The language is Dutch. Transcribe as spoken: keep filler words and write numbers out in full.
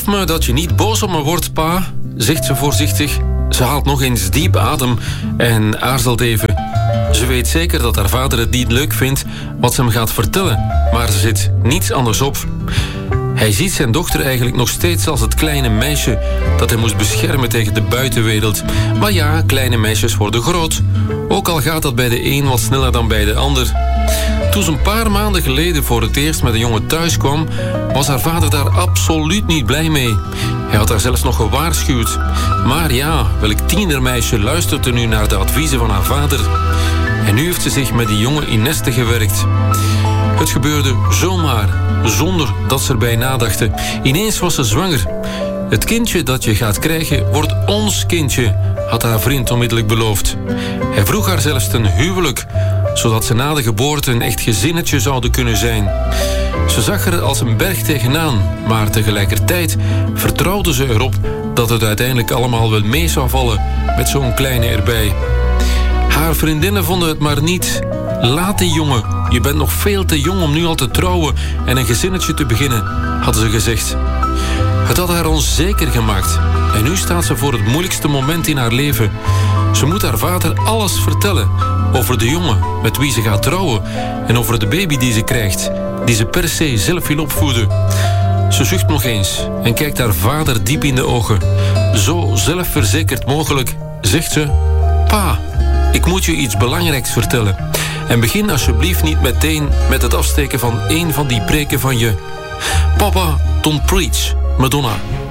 Beloof me dat je niet boos op me wordt, pa, zegt ze voorzichtig. Ze haalt nog eens diep adem en aarzelt even. Ze weet zeker dat haar vader het niet leuk vindt wat ze hem gaat vertellen, maar ze zit niets anders op. Hij ziet zijn dochter eigenlijk nog steeds als het kleine meisje dat hij moest beschermen tegen de buitenwereld. Maar ja, kleine meisjes worden groot. Ook al gaat dat bij de een wat sneller dan bij de ander. Toen ze een paar maanden geleden voor het eerst met een jongen thuis kwam, was haar vader daar absoluut niet blij mee. Hij had haar zelfs nog gewaarschuwd. Maar ja, welk tienermeisje luistert er nu naar de adviezen van haar vader? En nu heeft ze zich met die jongen in nesten gewerkt. Het gebeurde zomaar, zonder dat ze erbij nadachten. Ineens was ze zwanger. Het kindje dat je gaat krijgen wordt ons kindje, had haar vriend onmiddellijk beloofd. Hij vroeg haar zelfs ten huwelijk, zodat ze na de geboorte een echt gezinnetje zouden kunnen zijn. Ze zag er als een berg tegenaan, maar tegelijkertijd vertrouwde ze erop dat het uiteindelijk allemaal wel mee zou vallen met zo'n kleine erbij. Haar vriendinnen vonden het maar niet. Laat die jongen, je bent nog veel te jong om nu al te trouwen en een gezinnetje te beginnen, hadden ze gezegd. Het had haar onzeker gemaakt en nu staat ze voor het moeilijkste moment in haar leven. Ze moet haar vader alles vertellen over de jongen met wie ze gaat trouwen en over de baby die ze krijgt, die ze per se zelf wil opvoeden. Ze zucht nog eens en kijkt haar vader diep in de ogen. Zo zelfverzekerd mogelijk zegt ze: Pa, ik moet je iets belangrijks vertellen. En begin alsjeblieft niet meteen met het afsteken van één van die preken van je. Papa, don't preach, Madonna.